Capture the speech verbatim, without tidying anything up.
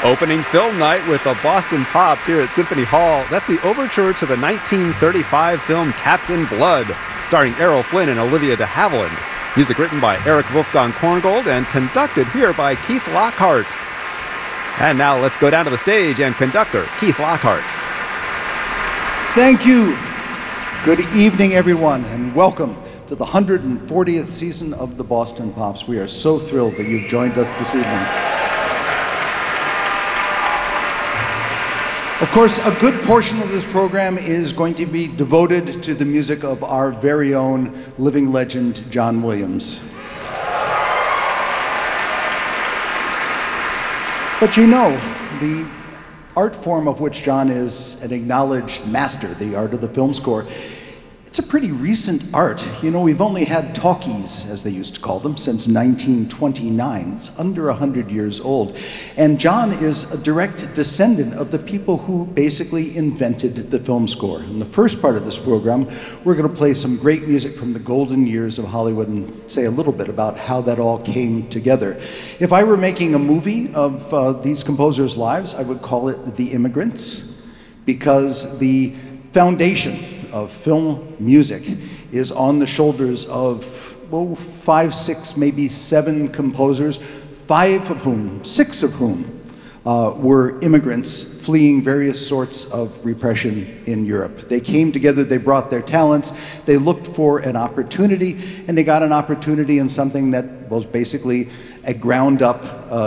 Opening film night with the Boston Pops here at Symphony Hall. That's the overture to the nineteen thirty-five film Captain Blood, starring Errol Flynn and Olivia de Havilland. Music written by Eric Wolfgang Korngold and conducted here by Keith Lockhart. And now let's go down to the stage and conductor Keith Lockhart. Thank you. Good evening, everyone, and welcome to the one hundred fortieth season of the Boston Pops. We are so thrilled that you've joined us this evening. Of course, a good portion of this program is going to be devoted to the music of our very own living legend, John Williams. But you know, the art form of which John is an acknowledged master, the art of the film score, it's a pretty recent art. You know, we've only had talkies, as they used to call them, since nineteen twenty-nine. It's under one hundred years old. And John is a direct descendant of the people who basically invented the film score. In the first part of this program, we're going to play some great music from the golden years of Hollywood and say a little bit about how that all came together. If I were making a movie of uh, these composers' lives, I would call it The Immigrants, because the foundation of film music is on the shoulders of, well, five, six, maybe seven composers, five of whom, six of whom uh, were immigrants fleeing various sorts of repression in Europe. They came together, they brought their talents, they looked for an opportunity, and they got an opportunity in something that was basically a ground-up uh,